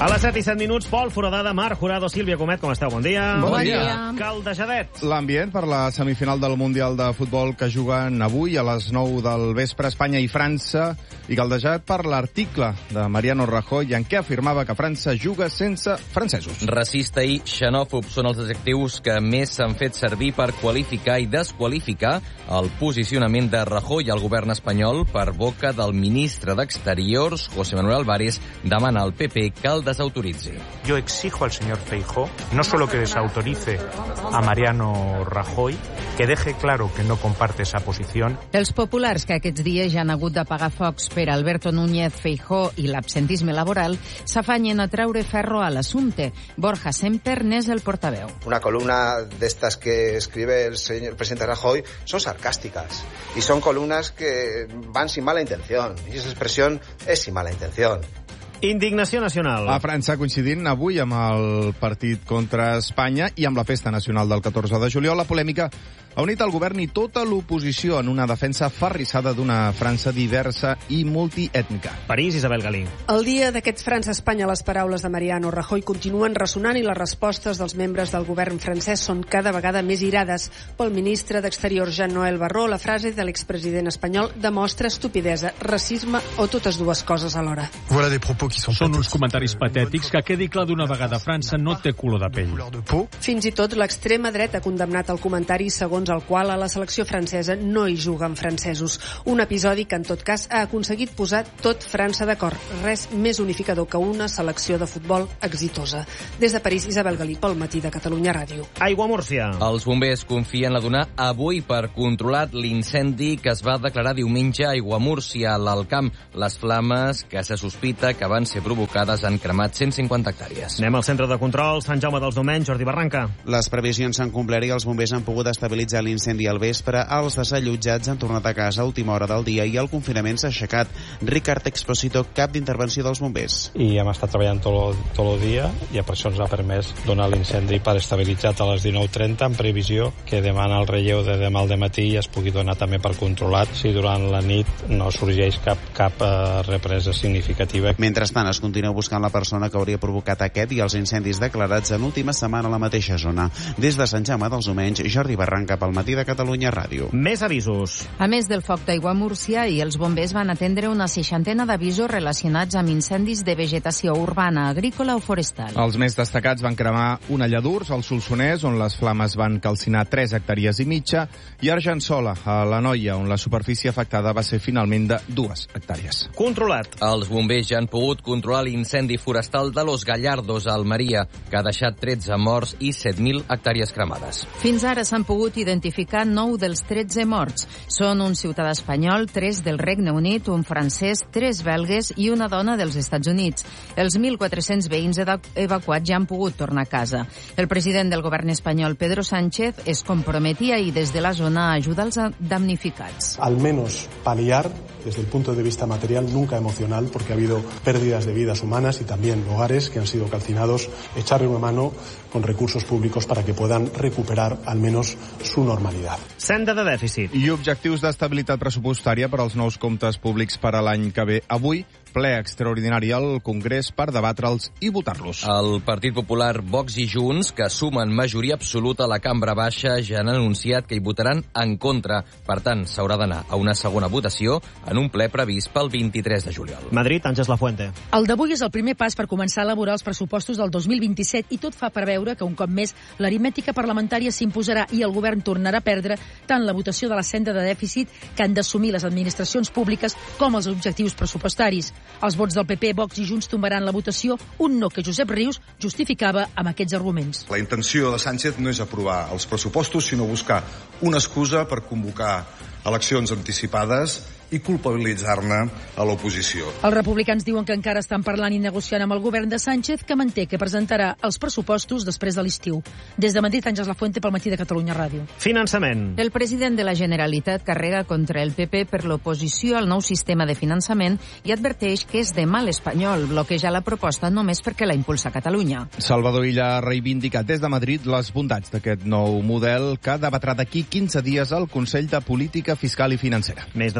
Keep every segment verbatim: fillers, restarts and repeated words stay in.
A les set i set minuts, Pol Foradada, Marc Jurado, Sílvia Comet, com esteu? Bon dia. Bon dia. Caldejadet. L'ambient per la semifinal del Mundial de Futbol que juguen avui a les nou del vespre Espanya i França, i caldejat per l'article de Mariano Rajoy en què afirmava que França juga sense francesos. Racista i xenòfob són els adjectius que més s'han fet servir per qualificar i desqualificar el posicionament de Rajoy al govern espanyol per boca del ministre d'Exteriors, José Manuel Álvarez, demana al P P que el desautoritzi. Yo exijo al señor Feijóo no solo que desautorice a Mariano Rajoy, que deje claro que no comparte esa posición. Els populars que aquests dies ja han hagut de pagar focs per Alberto Núñez Feijóo i l'absentisme laboral s'afanyen a treure ferro a l'assumpte. Borja Semper n'és el portaveu. Una columna de estas que escribe el señor presidente Rajoy son sarcásticas y son columnas que van sin mala intención y esa expresión es sin mala intención. Indignació nacional. A França, coincidint avui amb el partit contra Espanya i amb la festa nacional del catorze de juliol, la polèmica ha unit el govern i tota l'oposició en una defensa ferrissada d'una França diversa i multiètnica. París, Isabel Galí. El dia d'aquest França-Espanya, les paraules de Mariano Rajoy continuen ressonant i les respostes dels membres del govern francès són cada vegada més irades. Pel ministre d'Exteriors, Jean-Noël Barrot, la frase de l'expresident espanyol demostra estupidesa, racisme o totes dues coses alhora. Voilà des propos qui sont Són uns comentaris patètics que quedi clar d'una vegada França no té color de pell. Fins i tot l'extrema dreta ha condemnat el comentari segons el qual a la selecció francesa no hi juguen francesos. Un episodi que en tot cas ha aconseguit posar tot França d'acord. Res més unificador que una selecció de futbol exitosa. Des de París, Isabel Galí, pel Matí de Catalunya Ràdio. Aigua Múrcia. Els bombers confien a donar avui per controlat l'incendi que es va declarar diumenge a Aigua Múrcia, a l'Alcamp. Les flames que se sospita que van ser provocades han cremat cent cinquanta hectàrees. Anem al centre de control, Sant Jaume dels Domenys, Jordi Barranca. Les previsions s'han complert i els bombers han pogut estabilitzar l'incendi al vespre. Els desallotjats han tornat a casa a última hora del dia i el confinament s'ha aixecat. Ricard Exposito, cap d'intervenció dels bombers. I hem estat treballant tot, tot el dia i per això ens ha permès donar l'incendi per estabilitzat a les dinou trenta en previsió que demà el relleu de demà al dematí es pugui donar també per controlat si durant la nit no sorgeix cap, cap eh, represa significativa. Mentrestant, es continua buscant la persona que hauria provocat aquest i els incendis declarats en última setmana a la mateixa zona. Des de Sant Jaume dels Domenys, Jordi Barranca pel Matí de Catalunya Ràdio. Més avisos. A més del foc d'Aigua Múrcia, i els bombers van atendre una seixantena d'avisos relacionats amb incendis de vegetació urbana, agrícola o forestal. Els més destacats van cremar una lladurs al Solsonès, on les flames van calcinar tres hectàrees i mitja, i Argençola, a l'Anoia, on la superfície afectada va ser finalment de dues hectàrees. Controlat. Els bombers ja han pogut controlar l'incendi forestal de Los Gallardos, a Almeria, que ha deixat tretze morts i set mil hectàrees cremades. Fins ara s'han pogut identificar nou dels tretze morts. Són un ciutadà espanyol, tres del Regne Unit, un francès, tres belgues i una dona dels Estats Units. Els mil quatre-cents veïns evacuats ja han pogut tornar a casa. El president del govern espanyol, Pedro Sánchez, es comprometia i des de la zona a ajudar els damnificats. Al menos paliar desde el punto de vista material, nunca emocional, porque ha habido pérdidas de vidas humanas y también hogares que han sido calcinados, echarle una mano con recursos públicos para que puedan recuperar al menos su normalidad. Senda de dèficit. I objectius d'estabilitat pressupostària per als nous comptes públics per a l'any que ve. Avui, ple extraordinari al Congrés per debatre'ls i votar-los. El Partit Popular, Vox i Junts, que sumen majoria absoluta a la cambra baixa, ja han anunciat que hi votaran en contra. Per tant, s'haurà d'anar a una segona votació en un ple previst pel vint-i-tres de juliol. Madrid, Àngels Lafuente. El d'avui és el primer pas per començar a elaborar els pressupostos del dos mil vint-i-set i tot fa preveure que un cop més l'aritmètica parlamentària s'imposarà i el govern tornarà a perdre tant la votació de la senda de dèficit que han d'assumir les administracions públiques com els objectius pressupostaris. Els vots del P P, Vox i Junts tombaran la votació, un no que Josep Rius justificava amb aquests arguments. La intenció de Sánchez no és aprovar els pressupostos, sinó buscar una excusa per convocar eleccions anticipades i culpabilitzar-ne a l'oposició. Els republicans diuen que encara estan parlant i negociant amb el govern de Sánchez, que manté que presentarà els pressupostos després de l'estiu. Des de Madrid, Àngels Lafuente pel Matí de Catalunya Ràdio. Finançament. El president de la Generalitat carrega contra el P P per l'oposició al nou sistema de finançament i adverteix que és de mal espanyol bloquejar la proposta només perquè la impulsa Catalunya. Salvador Illa ha reivindicat des de Madrid les bondats d'aquest nou model que debatrà d'aquí quinze dies al Consell de Política Fiscal i Financera. Més detalls, Txell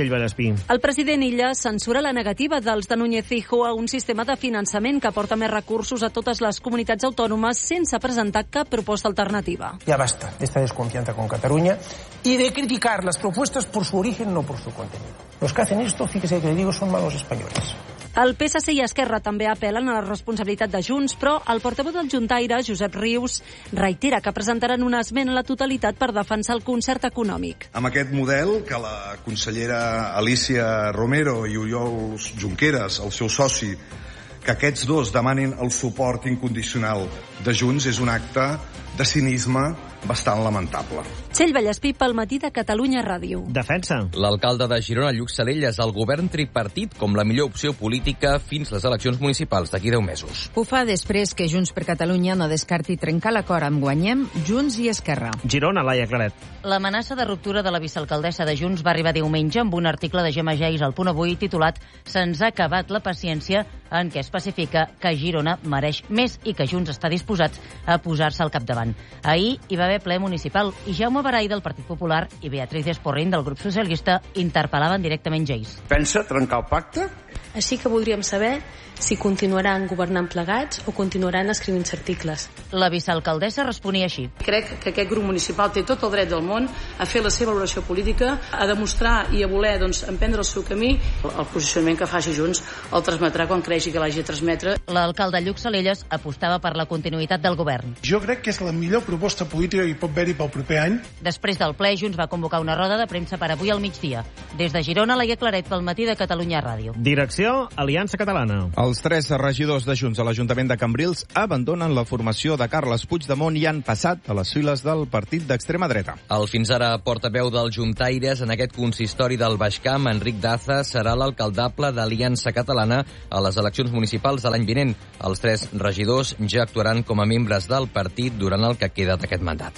Txell Vallespí. El president Illa censura la negativa dels de Núñez Feijóo a un sistema de finançament que aporta més recursos a totes les comunitats autònomes sense presentar cap proposta alternativa. Ya basta de esta desconfianza con Cataluña y de criticar las propuestas por su origen, no por su contenido. Los que hacen esto, fíjese que le digo, son malos españoles. El P S C i Esquerra també apel·len a la responsabilitat de Junts, però el portaveu del Juntaire, Josep Rius, reitera que presentaran una esmena a la totalitat per defensar el concert econòmic. Amb aquest model que la consellera Alicia Romero i Oriol Junqueras, el seu soci, que aquests dos demanin el suport incondicional de Junts és un acte de cinisme bastant lamentable. Txell Vallespí pel Matí de Catalunya Ràdio. Defensa. L'alcalde de Girona, Lluc Salelles, el govern tripartit com la millor opció política fins les eleccions municipals d'aquí deu mesos. Ho fa després que Junts per Catalunya no descarti trencar l'acord amb Guanyem, Junts i Esquerra. Girona, Laia Claret. L'amenaça de ruptura de la vicealcaldessa de Junts va arribar diumenge amb un article de Gemma Geis al Punt Avui titulat «Se'ns ha acabat la paciència», en què especifica que Girona mereix més i que Junts està disposat a posar-se al capdavant. Ahir hi va haver ple municipal i Jaume Barai del Partit Popular i Beatriz Esporrin del grup socialista interpel·laven directament Geis. Pensa trencar el pacte? Així que voldríem saber si continuaran governant plegats o continuaran escrivint articles. La vicealcaldessa responia així. Crec que aquest grup municipal té tot el dret del món a fer la seva valoració política, a demostrar i a voler doncs, emprendre el seu camí. El posicionament que faci Junts el transmetrà quan creixi que l'hagi de transmetre. L'alcalde Lluc Salelles apostava per la continuïtat del govern. Jo crec que és la millor proposta política que hi pot haver-hi pel proper any. Després del ple, Junts va convocar una roda de premsa per avui al migdia. Des de Girona, Laia Claret pel Matí de Catalunya Ràdio. Direcció, Aliança Catalana. Els tres regidors de Junts a l'Ajuntament de Cambrils abandonen la formació de Carles Puigdemont i han passat a les files del partit d'extrema dreta. El fins ara portaveu dels Juntaires en aquest consistori del Baix Camp, Enric Daza, serà l'alcaldable d'Aliança Catalana a les eleccions municipals de l'any vinent. Els tres regidors ja actuaran com a membres del partit durant el que queda d'aquest mandat.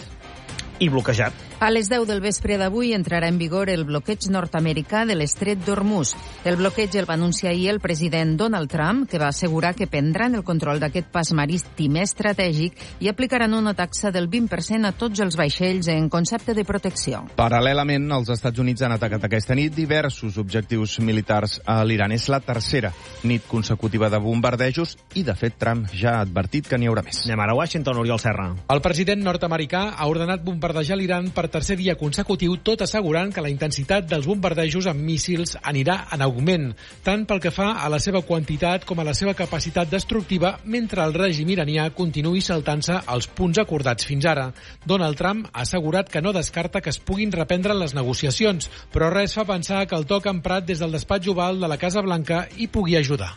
I bloquejat. A les deu del vespre d'avui entrarà en vigor el bloqueig nord-americà de l'estret d'Hormuz. El bloqueig el va anunciar ahir el president Donald Trump, que va assegurar que prendran el control d'aquest pas marítim estratègic i aplicaran una taxa del vint per cent a tots els vaixells en concepte de protecció. Paral·lelament, els Estats Units han atacat aquesta nit diversos objectius militars a l'Iran. És la tercera nit consecutiva de bombardejos i, de fet, Trump ja ha advertit que n'hi haurà més. Anem ara a Washington, Oriol Serra. El president nord-americà ha ordenat bombardejar l'Iran per tercer dia consecutiu, tot assegurant que la intensitat dels bombardejos amb míssils anirà en augment, tant pel que fa a la seva quantitat com a la seva capacitat destructiva, mentre el règim iranià continuï saltant-se els punts acordats fins ara. Donald Trump ha assegurat que no descarta que es puguin reprendre les negociacions, però res fa pensar que el toc emprat des del despatx oval de la Casa Blanca hi pugui ajudar.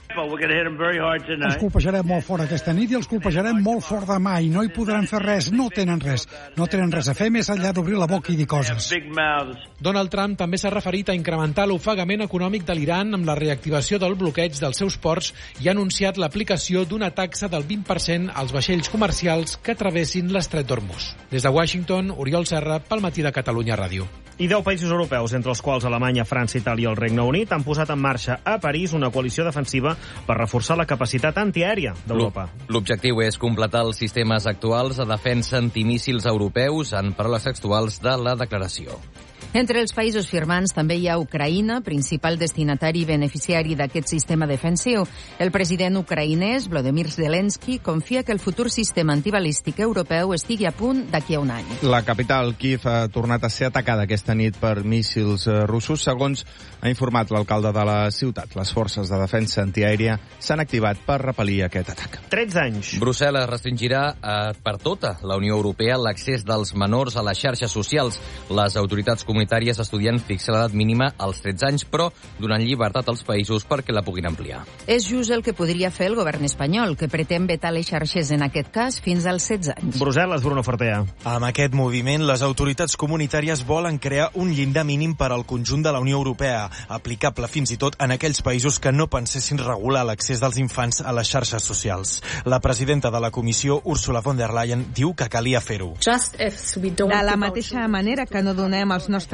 Els colpejarem molt fort aquesta nit i els colpejarem molt fort demà i no hi podran fer res, no tenen res. No tenen res a fer més enllà d'obrir la boca i dir coses. Donald Trump també s'ha referit a incrementar l'ofegament econòmic de l'Iran amb la reactivació del bloqueig dels seus ports i ha anunciat l'aplicació d'una taxa del vint per cent als vaixells comercials que travessin l'estret d'Hormuz. Des de Washington, Oriol Serra, pel Matí de Catalunya Ràdio. I deu països europeus, entre els quals Alemanya, França, Itàlia i el Regne Unit, han posat en marxa a París una coalició defensiva per reforçar la capacitat antiaèria d'Europa. L'objectiu és completar els sistemes actuals de defensa antimíssils europeus, en paraules textuals de la declaració. Entre els països firmants també hi ha Ucraïna, principal destinatari i beneficiari d'aquest sistema defensiu. El president ucraïnès, Volodymyr Zelensky, confia que el futur sistema antibalístic europeu estigui a punt d'aquí a un any. La capital, Kíev, ha tornat a ser atacada aquesta nit per míssils russos, segons ha informat l'alcalde de la ciutat. Les forces de defensa antiaèria s'han activat per repel·lir aquest atac. tretze anys. Brussel·les restringirà eh, per tota la Unió Europea l'accés dels menors a les xarxes socials. Les autoritats comunitàries estudien fixar l'edat mínima als tretze anys, però donant llibertat als països perquè la puguin ampliar. És just el que podria fer el govern espanyol, que pretén vetar les xarxes, en aquest cas, fins als setze anys. Brussel·les, Bruno Fortea. Amb aquest moviment, les autoritats comunitàries volen crear un llindar mínim per al conjunt de la Unió Europea, aplicable fins i tot en aquells països que no pensessin regular l'accés dels infants a les xarxes socials. La presidenta de la Comissió, Ursula von der Leyen, diu que calia fer-ho. De la mateixa manera que no donem als nostres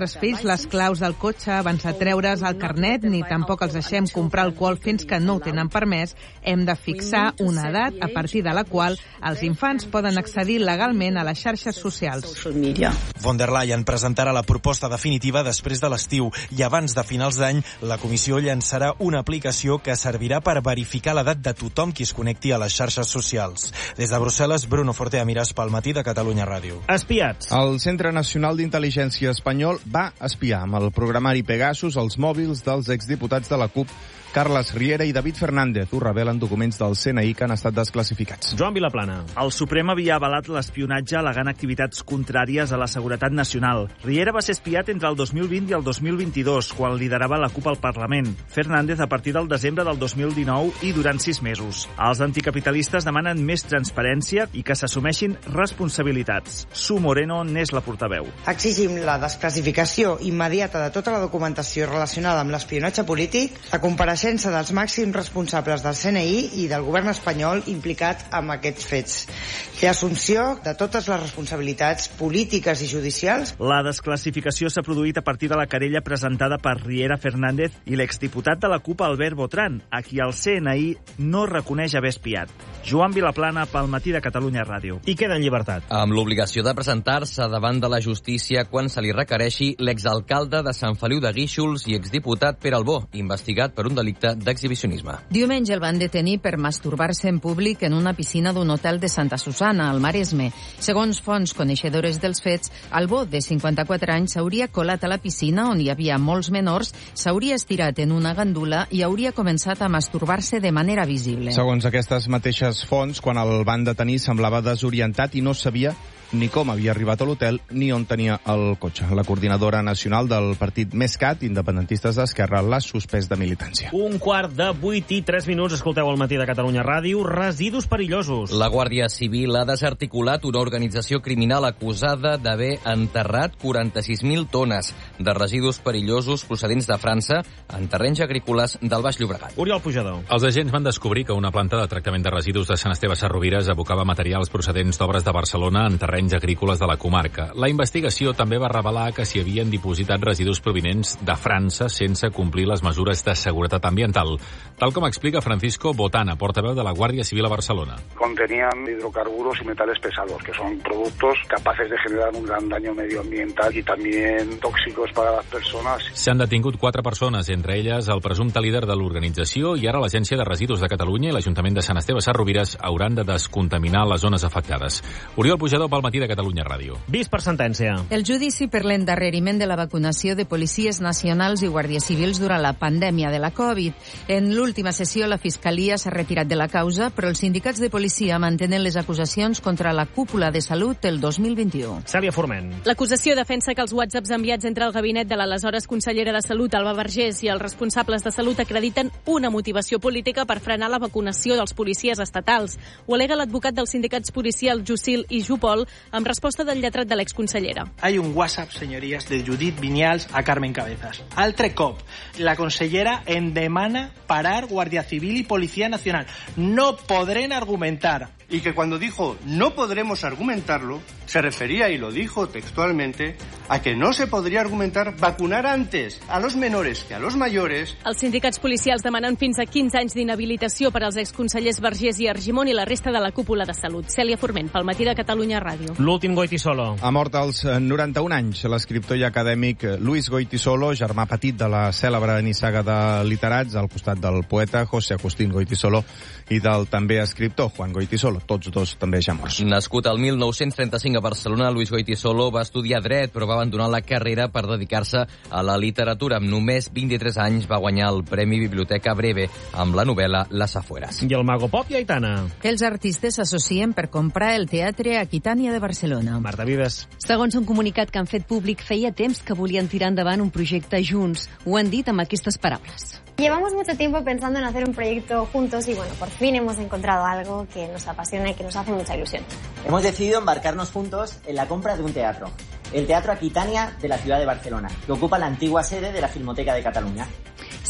nostres fills les claus del cotxe abans de treure's el carnet, ni tampoc els deixem comprar alcohol fins que no ho tenen permès. Hem de fixar una edat a partir de la qual els infants poden accedir legalment a les xarxes socials. Von der Leyen presentarà la proposta definitiva després de l'estiu i abans de finals d'any la comissió llançarà una aplicació que servirà per verificar l'edat de tothom qui es connecti a les xarxes socials. Des de Brussel·les, Bruno Fortea-Miràs pel Matí de Catalunya Ràdio. Espiats. El Centre Nacional d'Intel·ligència espanyol va espiar amb el programari Pegasus els mòbils dels exdiputats de la CUP Carles Riera i David Fernández. Ho revelen documents del C N I que han estat desclassificats. Joan Vilaplana. El Suprem havia avalat l'espionatge alegant activitats contràries a la seguretat nacional. Riera va ser espiat entre el dos mil vint i el dos mil vint-i-dos, quan liderava la CUP al Parlament. Fernández a partir del desembre del dos mil dinou i durant sis mesos. Els anticapitalistes demanen més transparència i que s'assumeixin responsabilitats. Su Moreno n'és la portaveu. Exigim la desclassificació immediata de tota la documentació relacionada amb l'espionatge polític, la comparació dels màxims responsables del C N I i del govern espanyol implicat amb aquests fets. I assumpció de totes les responsabilitats polítiques i judicials. La desclassificació s'ha produït a partir de la querella presentada per Riera Fernández i l'exdiputat de la CUP Albert Botran, a qui el C N I no reconeix haver espiat. Joan Vilaplana pel Matí de Catalunya Ràdio. I queda en llibertat. Amb l'obligació de presentar-se davant de la justícia quan se li requereixi l'exalcalde de Sant Feliu de Guíxols i exdiputat Pere Albó, investigat per un delicte d'exhibicionisme. Diumenge el van detenir per masturbar-se en públic en una piscina d'un hotel de Santa Susana, al Maresme. Segons fonts coneixedores dels fets, Albó, de cinquanta-quatre anys, s'hauria colat a la piscina on hi havia molts menors, s'hauria estirat en una gandula i hauria començat a masturbar-se de manera visible. Segons aquestes mateixes fonts, quan el van detenir semblava desorientat i no sabia ni com havia arribat a l'hotel ni on tenia el cotxe. La coordinadora nacional del partit MesCat, independentistes d'Esquerra, l'ha suspès de militància. Un quart de vuit i tres minuts. Escolteu al Matí de Catalunya Ràdio. Residus perillosos. La Guàrdia Civil ha desarticulat una organització criminal acusada d'haver enterrat quaranta-sis mil tones de residus perillosos procedents de França en terrenys agrícoles del Baix Llobregat. Oriol Pujador. Els agents van descobrir que una planta de tractament de residus de Sant Esteve Sesrovires abocava materials procedents d'obres de Barcelona en terrenys agrícoles de la comarca. La investigació també va revelar que s'hi havien dipositat residus provinents de França sense complir les mesures de seguretat ambiental, tal com explica Francisco Botana, portaveu de la Guàrdia Civil a Barcelona. Contenían hidrocarburos y metales pesados, que son productos capaces de generar un gran daño medioambiental y también tóxicos para las personas. S'han detingut quatre persones, entre elles el presumpte líder de l'organització, i ara l'Agència de Residus de Catalunya i l'Ajuntament de Sant Esteve Sesrovires hauran de descontaminar les zones afectades. Oriol Pujador pel Matí de Catalunya Ràdio. Vist per sentència. El judici per l'endarreriment de la vacunació de policies nacionals i guàrdies civils durant la pandèmia de la Covid. En l'última sessió, la Fiscalia s'ha retirat de la causa, però els sindicats de policia mantenen les acusacions contra la cúpula de salut el dos mil vint-i-u. Cèlia Forment. L'acusació defensa que els whatsapps enviats entre el gabinet de l'aleshores consellera de Salut, Alba Vergés, i els responsables de Salut acrediten una motivació política per frenar la vacunació dels policies estatals. Ho alega l'advocat dels sindicats policials Jusil i Jupol amb resposta del lletrat de l'exconsellera. Hay un WhatsApp, señorías, de Judit Viñals a Carmen Cabezas. Altre cop, la consellera en demana parar Guardia Civil y Policía Nacional. No podrán argumentar. Y que cuando dijo no podremos argumentarlo, se refería, y lo dijo textualmente, a que no se podría argumentar vacunar antes a los menores que a los mayores. Els sindicats policials demanen fins a quinze anys d'inhabilitació per als exconsellers Vergés i Argimon i la resta de la cúpula de Salut. Cèlia Forment, pel Matí de Catalunya Ràdio. L'últim Goytisolo. Ha mort als noranta-un anys l'escriptor i acadèmic Luis Goytisolo, germà petit de la cèlebre nissaga de literats, al costat del poeta José Agustín Goytisolo i del també escriptor Juan Goytisolo, tots dos també ja morts. Nascut al mil nou-cents trenta-cinc a Barcelona, Luis Goytisolo va estudiar dret, però va abandonar la carrera per dedicar-se a la literatura. Amb només vint-i-tres anys va guanyar el Premi Biblioteca Breve amb la novel·la Las Afueras. I el Mago Pop i Aitana. Els artistes s'associen per comprar el teatre Aquitània de Barcelona. Marta Vives. Segons un comunicat que han fet públic, feia temps que volien tirar endavant un projecte junts. Ho han dit amb aquestes paraules. Llevamos mucho tiempo pensando en hacer un proyecto juntos y bueno, por fin hemos encontrado algo que nos apasiona y que nos hace mucha ilusión. Hemos decidido embarcarnos juntos en la compra de un teatro, el Teatro Aquitània de la ciudad de Barcelona, que ocupa la antigua sede de la Filmoteca de Cataluña.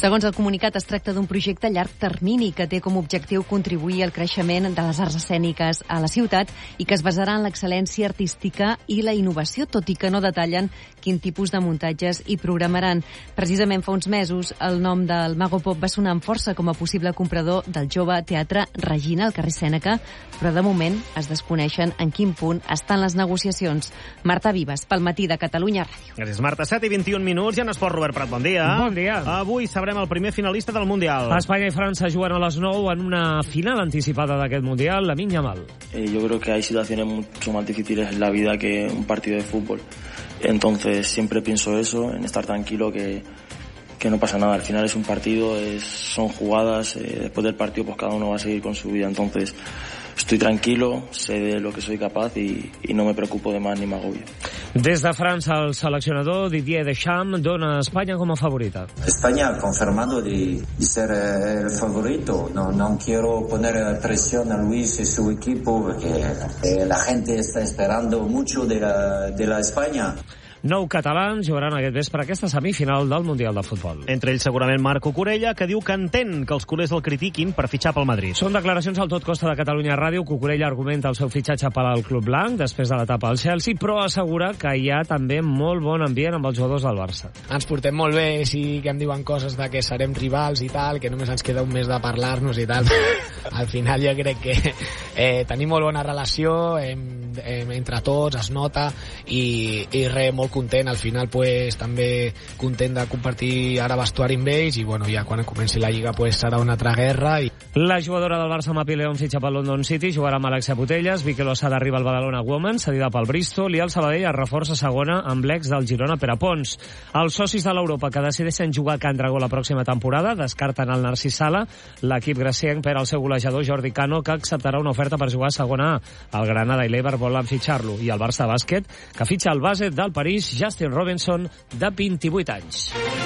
Segons el comunicat, es tracta d'un projecte a llarg termini que té com a objectiu contribuir al creixement de les arts escèniques a la ciutat i que es basarà en l'excel·lència artística i la innovació, tot i que no detallen quin tipus de muntatges hi programaran. Precisament fa uns mesos, el nom del Mago Pop va sonar amb força com a possible comprador del jove Teatre Regina al carrer Sèneca, però de moment es desconeixen en quin punt estan les negociacions. Marta Vives, pel Matí de Catalunya Ràdio. Gràcies, Marta. set i vint-i-un minuts i en esport, Robert Prat, bon dia. Bon dia. Avui sabrem el primer finalista del Mundial. Espanya i França juguen a les nou en una final anticipada d'aquest Mundial, Lamine Yamal. Eh, yo creo que hay situaciones mucho más difíciles en la vida que un partido de fútbol. Entonces siempre pienso eso, en estar tranquilo, que, que no pasa nada. Al final es un partido, es, son jugadas, eh, después del partido pues cada uno va a seguir con su vida. Entonces estoy tranquilo, sé de lo que soy capaz y, y no me preocupo de más ni me agobio. Des de França, el seleccionador Didier Deschamps dona a Espanya com a favorita. España ha confirmado de, de ser el favorito. No, no quiero poner presión a Luis y su equipo porque eh, la gente está esperando mucho de la, de la España. Nou catalans jugaran aquest vespre aquesta semifinal del Mundial de Futbol. Entre ells segurament Marc Cucurella, que diu que entén que els culers el critiquin per fitxar pel Madrid. Són declaracions al Tot Costa de Catalunya Ràdio. Cucurella argumenta el seu fitxatge per al Club Blanc després de l'etapa al Chelsea, però assegura que hi ha també molt bon ambient amb els jugadors del Barça. Ens portem molt bé, sí que em diuen coses de que serem rivals i tal, que només ens queda un mes de parlar-nos i tal. Al final jo crec que eh, tenim molt bona relació eh, eh, entre tots, es nota, i, i res, molt content, al final pues també content de compartir ara vestuari amb ells i bueno, ja quan comenci la Lliga pues serà una altra guerra. I... La jugadora del Barça, Mapi León, fitxa pel London City, jugarà amb Alexia Putellas, Vicky Losada arriba al Badalona Women, cedida pel Bristol, i el Sabadell es reforça segona amb l'ex del Girona, Pere Pons. Els socis de l'Europa que decideixen jugar a Can Dragó la pròxima temporada descarten el Narcís Sala, l'equip gracienc per al seu golejador Jordi Cano, que acceptarà una oferta per jugar a segona A. El Granada i l'Eibar volen fitxar-lo, i el Barça Bàsquet, que fitxa el base del París, Justin Robinson, de vint-i-vuit anys.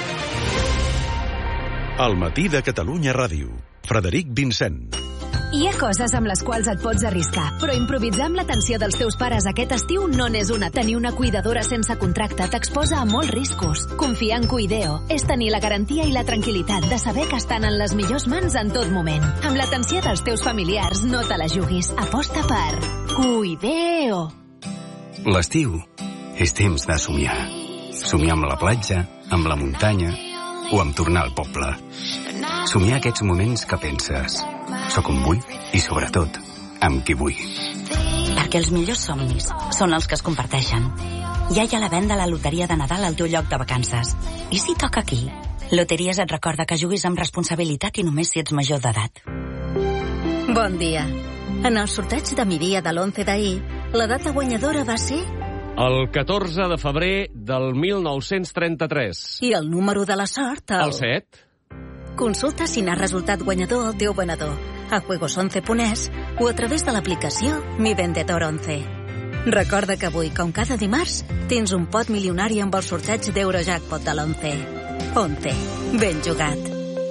El Matí de Catalunya Ràdio. Frederic Vincent. Hi ha coses amb les quals et pots arriscar, però improvisar amb l'atenció dels teus pares aquest estiu no n'és una. Tenir una cuidadora sense contracte t'exposa a molts riscos. Confiar en Cuideo és tenir la garantia i la tranquil·litat de saber que estan en les millors mans en tot moment. Amb l'atenció dels teus familiars no te la juguis. Aposta per Cuideo. L'estiu és temps de somiar. Somiar amb la platja, amb la muntanya o amb tornar al poble. Somiar aquests moments que penses soc on vull i, sobretot, amb qui vull. Perquè els millors somnis són els que es comparteixen. Ja hi ha la venda a la loteria de Nadal al teu lloc de vacances. I si toca aquí? Loteries et recorda que juguis amb responsabilitat i només si ets major d'edat. Bon dia. En el sorteig de migdia de l'onze d'ahir, la data guanyadora va ser... El catorze de febrer del mil nou-cents trenta-tres. I el número de la sort, el... El set. Consulta si n'ha resultat guanyador el teu venedor a juegos once punt es o a través de l'aplicació Mi Vendedor once. Recorda que avui, com cada dimarts, tens un pot milionari amb el sorteig d'Eurojackpot de l'once. once. Ben jugat.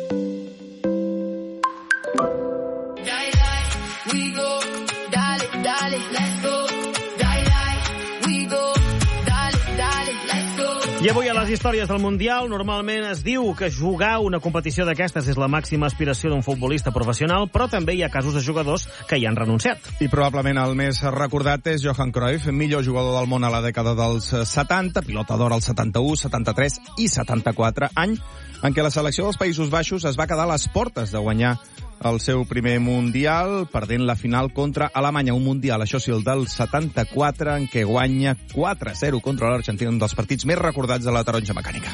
I avui a les històries del Mundial normalment es diu que jugar una competició d'aquestes és la màxima aspiració d'un futbolista professional, però també hi ha casos de jugadors que hi han renunciat. I probablement el més recordat és Johan Cruyff, millor jugador del món a la dècada dels setanta, pilota d'or als setanta-u, setanta-tres i setanta-quatre, any en què la selecció dels Països Baixos es va quedar a les portes de guanyar el seu primer Mundial, perdent la final contra Alemanya. Un Mundial, això sí, el del setanta-quatre, en què guanya quatre a zero contra l'Argentina, un dels partits més recordats de la taronja mecànica.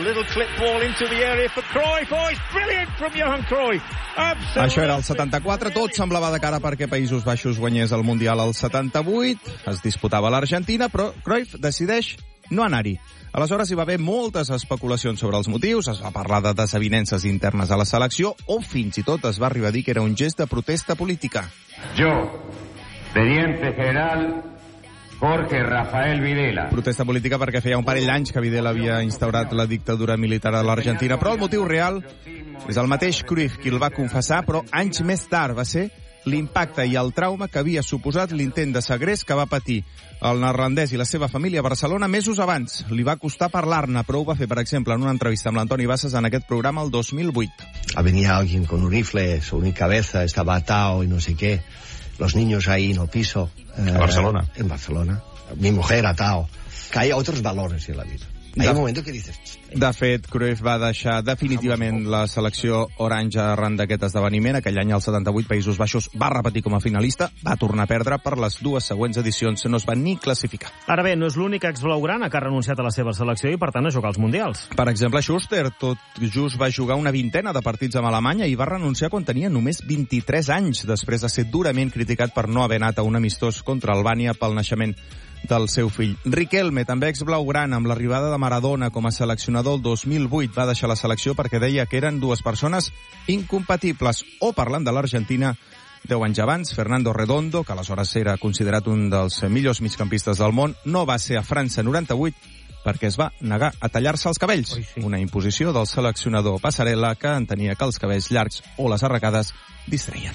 Això era el setanta-quatre, tot semblava de cara perquè Països Baixos guanyés el Mundial al setanta-vuit, es disputava l'Argentina, però Cruyff decideix no anar-hi. Aleshores hi va haver moltes especulacions sobre els motius, es va parlar de desavinences internes a la selecció o fins i tot es va arribar a dir que era un gest de protesta política. Jo, teniente general Jorge Rafael Videla. Protesta política perquè feia un parell d'anys que Videla havia instaurat la dictadura militar a l'Argentina, però el motiu real és el mateix Cruyff qui el va confessar, però anys més tard va ser l'impacte i el trauma que havia suposat l'intent de segrest que va patir el neerlandès i la seva família a Barcelona mesos abans. Li va costar parlar-ne, però ho va fer, per exemple, en una entrevista amb l'Antoni Bassas en aquest programa el dos mil vuit. Venía alguien con un rifle sobre mi cabeza, estaba atado y no sé qué. Los niños ahí en el piso. ¿En eh, Barcelona? En Barcelona. Mi mujer atado. Que hay otros valores en la vida. Hay un moment que dices... De fet, Cruyff va deixar definitivament la selecció orange arran d'aquest esdeveniment. Aquell any, als setanta-vuit, Països Baixos va repetir com a finalista, va tornar a perdre per les dues següents edicions, no es va ni classificar. Ara bé, no és l'únic ex-blaugrana que ha renunciat a la seva selecció i, per tant, a jugar als Mundials. Per exemple, Schuster, tot just va jugar una vintena de partits amb Alemanya i va renunciar quan tenia només vint-i-tres anys, després de ser durament criticat per no haver anat a un amistós contra Albània pel naixement del seu fill. Riquelme, també ex-blaugrana, amb l'arribada de Maradona com a seleccionador el dos mil vuit, va deixar la selecció perquè deia que eren dues persones incompatibles. O, parlant de l'Argentina, deu anys abans, Fernando Redondo, que aleshores era considerat un dels millors migcampistes del món, no va ser a França noranta-vuit perquè es va negar a tallar-se els cabells. Oi, sí. Una imposició del seleccionador Passarella, que entenia que els cabells llargs o les arracades distreien.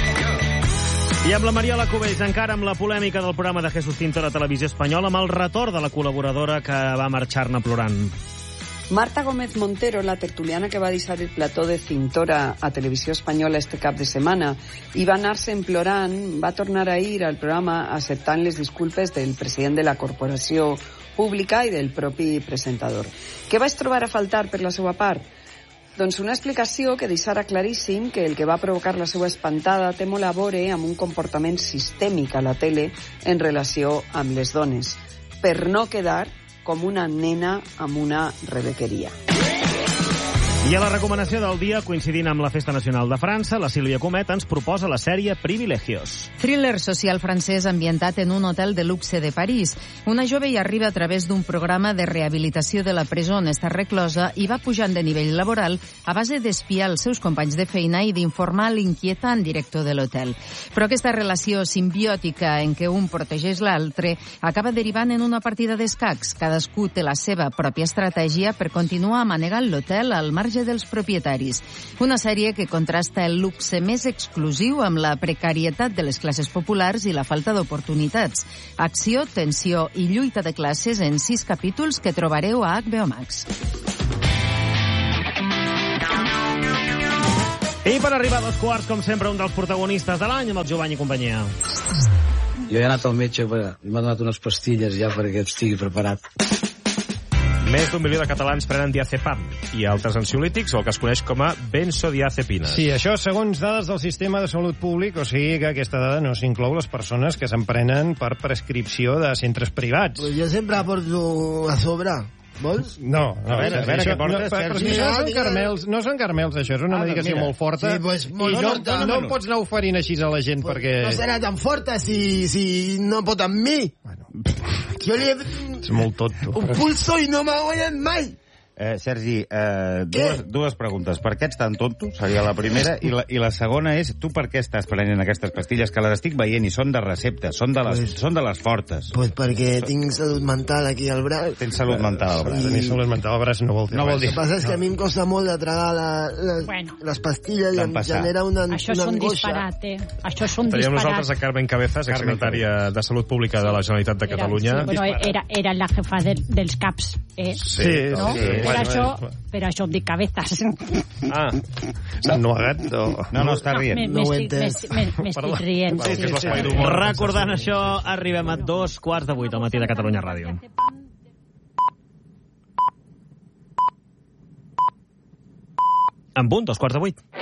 I amb la Mariola Cubells, encara amb la polèmica del programa de Jesús Tintor a Televisió Espanyola, amb el retorn de la col·laboradora que va marxar-ne plorant. Marta Gómez Montero, la tertuliana que va deixar el plató de Cintora a Televisió Espanyola este cap de setmana i va anar-se'n plorant, va tornar a ir al programa acceptant les disculpes del president de la Corporació Pública i del propi presentador. Què vaig trobar a faltar per la seva part? Doncs una explicació que deixara claríssim que el que va provocar la seva espantada té molt a veure amb un comportament sistèmic a la tele en relació amb les dones, per no quedar com una nena amb una rebequeria. I a la recomanació del dia, coincidint amb la Festa Nacional de França, la Sílvia Comet ens proposa la sèrie Privilegios. Thriller social francès ambientat en un hotel de luxe de París. Una jove hi arriba a través d'un programa de rehabilitació de la presó on està reclosa i va pujant de nivell laboral a base d'espiar els seus companys de feina i d'informar l'inquietant director de l'hotel. Però aquesta relació simbiòtica en què un protegeix l'altre acaba derivant en una partida d'escacs. Cadascú té la seva pròpia estratègia per continuar manegant l'hotel al marge dels propietaris. Una sèrie que contrasta el luxe més exclusiu amb la precarietat de les classes populars i la falta d'oportunitats. Acció, tensió i lluita de classes en sis capítols que trobareu a H B O Max. I per arribar a dos quarts, com sempre, un dels protagonistes de l'any amb el Jovany i companyia. Jo he anat al metge, i m'ha donat unes pastilles ja perquè estigui preparat. Més d'un milió de catalans prenen diazepam i altres ansiolítics, o el que es coneix com a benzodiazepines. Sí, això segons dades del sistema de salut públic, o sigui que aquesta dada no s'inclou les persones que se'n prenen per prescripció de centres privats. Pues jo sempre aporto a sobre. Vols? No, no, a veure, a veure, això, què portes, no, però si això són carmels, no són carmels, això és una ah, medicació mira. molt forta, sí, pues, i no, no, no, no em pots anar oferint així a la gent, pues, perquè... No serà tan forta si, si no pot amb mi. Bueno. Jo li he... És molt tonto. Un pulso i no m'ha guanyat mai. Eh, Sergi, eh, dues, dues preguntes. Per què ets tan tonto? Seria la primera. I la, i la segona és, tu per què estàs prenent aquestes pastilles que les estic veient i són de recepta, són de les, pues, són de les fortes? Pues perquè so... tinc salut mental aquí al braç. Tens salut mental al braç. I... Tenir salut mental al braç no vol dir no vol dir. El que passa és que no. a mi em costa molt de tragar la, la, bueno. les pastilles i em genera una, Això una és un angoixa. disparat, eh? Això és un Teníem disparat. nosaltres a Carmen Cabezas, exsecretària de Salut Pública de la Generalitat de era, Catalunya. Sí, bueno, era, era la jefa de, dels CAPs, eh? Sí, no? sí. Per Bueno, això... bueno. Per això em dic Cabezas. Ah, s'ha ennuegat o... No, no, està rient. No, no m'estic rient. Sí, sí, sí. Recordant això, arribem a dos quarts de vuit al matí de Catalunya Ràdio. En punt, dos quarts de vuit.